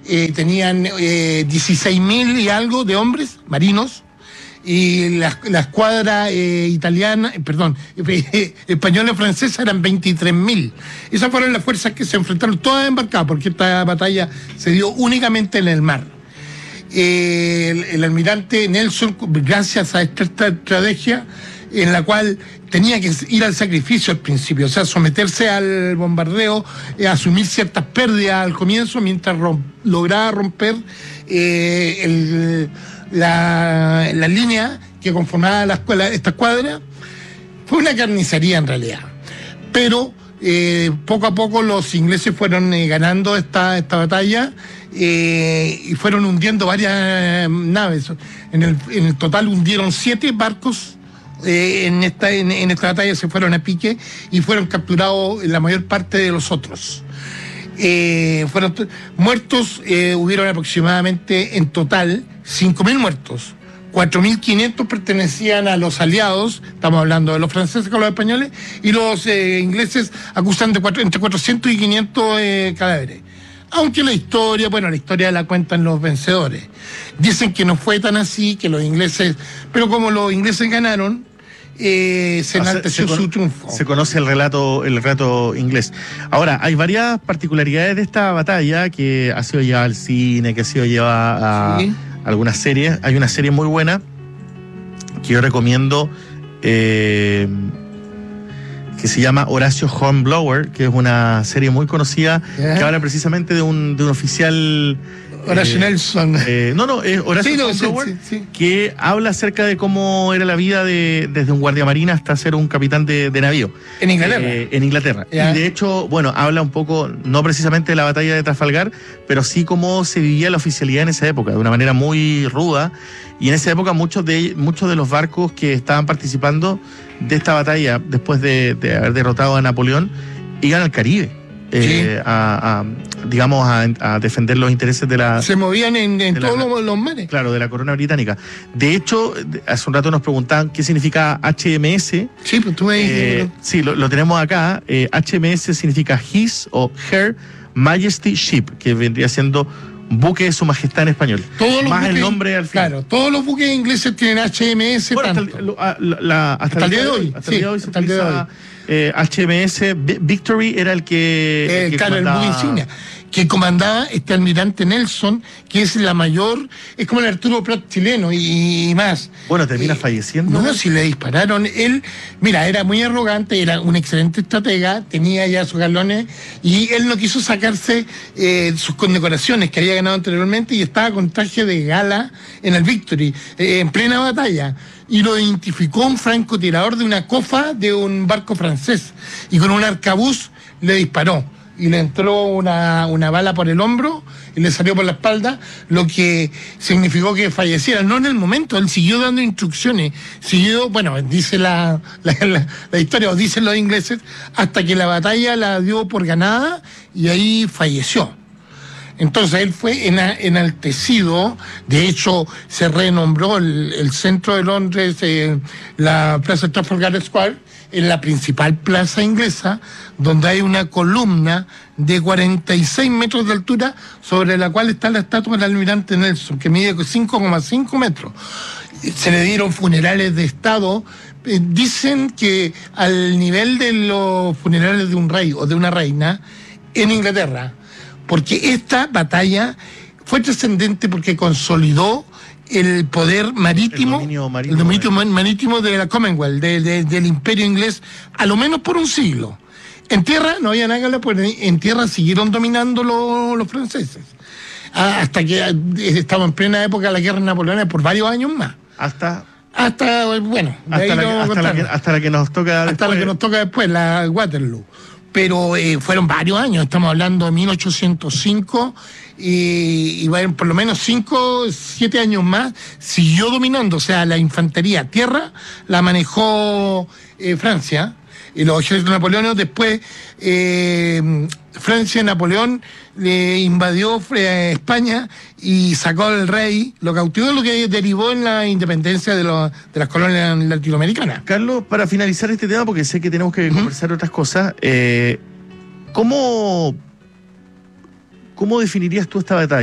tenían 16.000 y algo de hombres marinos, y la escuadra española y francesa eran 23.000. Esas fueron las fuerzas que se enfrentaron todas embarcadas, porque esta batalla se dio únicamente en el mar. El almirante Nelson, gracias a esta estrategia en la cual tenía que ir al sacrificio al principio, o sea, someterse al bombardeo, asumir ciertas pérdidas al comienzo, mientras lograba romper la línea que conformaba esta escuadra. Fue una carnicería en realidad, pero poco a poco los ingleses fueron ganando esta batalla, y fueron hundiendo varias naves. En el total hundieron 7 barcos. En esta batalla se fueron a pique y fueron capturados la mayor parte de los otros. Fueron muertos, hubieron aproximadamente en total 5.000 muertos. 4.500 pertenecían a los aliados, estamos hablando de los franceses con los españoles, y los ingleses acusan entre 400 y 500 cadáveres. Aunque la historia la cuentan los vencedores. Dicen que no fue tan así, que los ingleses, pero como los ingleses ganaron, se enalteció su triunfo. Se conoce el relato inglés. Ahora, hay varias particularidades de esta batalla que ha sido llevada al cine, que ha sido llevada a algunas series. Hay una serie muy buena que yo recomiendo, que se llama Horacio Hornblower, que es una serie muy conocida, que habla precisamente de un oficial... Horacio Nelson. Es Horacio Hornblower, que habla acerca de cómo era la vida desde un guardiamarina hasta ser un capitán de navío. En Inglaterra. En Inglaterra. Y de hecho, habla un poco, no precisamente de la batalla de Trafalgar, pero sí cómo se vivía la oficialidad en esa época, de una manera muy ruda. Y en esa época muchos de los barcos que estaban participando de esta batalla, después de haber derrotado a Napoleón, iban al Caribe. A defender los intereses de la... Se movían en todos los mares. Claro, de la corona británica. De hecho, hace un rato nos preguntaban qué significa HMS. Sí, pues tú me sí, lo tenemos acá. HMS significa His o Her Majesty Ship, que vendría siendo buque de su majestad en español. Más el nombre al final. Claro, todos los buques ingleses tienen HMS. Bueno, hasta el día de hoy. Hasta el día de hoy. HMS Victory era el que el buque insignia que comandaba este almirante Nelson, que es la mayor, es como el Arturo Prat chileno y más. Bueno, termina falleciendo. No, si le dispararon. Él, mira, era muy arrogante, era un excelente estratega, tenía ya sus galones, y él no quiso sacarse sus condecoraciones que había ganado anteriormente, y estaba con traje de gala en el Victory, en plena batalla. Y lo identificó un francotirador de una cofa de un barco francés, y con un arcabuz le disparó, y le entró una bala por el hombro y le salió por la espalda, lo que significó que falleciera. No en el momento, él siguió dando instrucciones, dice la historia, o dicen los ingleses, hasta que la batalla la dio por ganada, y ahí falleció. Entonces él fue enaltecido. De hecho, se renombró el centro de Londres, la Plaza Trafalgar Square, en la principal plaza inglesa, donde hay una columna de 46 metros de altura sobre la cual está la estatua del almirante Nelson, que mide 5,5 metros. Se le dieron funerales de Estado. Dicen que al nivel de los funerales de un rey o de una reina en Inglaterra, porque esta batalla fue trascendente porque consolidó el poder marítimo, el dominio marítimo de la Commonwealth, del Imperio Inglés, a lo menos por un siglo. En tierra no había nada que hablar, porque en tierra siguieron dominando los franceses, hasta que estamos en plena época de la guerra napoleónica por varios años más. Hasta la que nos toca después, la Waterloo. Pero fueron varios años, estamos hablando de 1805, y por lo menos 5, 7 años más siguió dominando. O sea, la infantería tierra la manejó Francia, y los ejércitos napoleónicos. Después Francia, Napoleón le invadió España y sacó al rey, lo cautivó, lo que derivó en la independencia de las colonias latinoamericanas. Carlos, para finalizar este tema, porque sé que tenemos que conversar otras cosas, ¿cómo definirías tú esta batalla?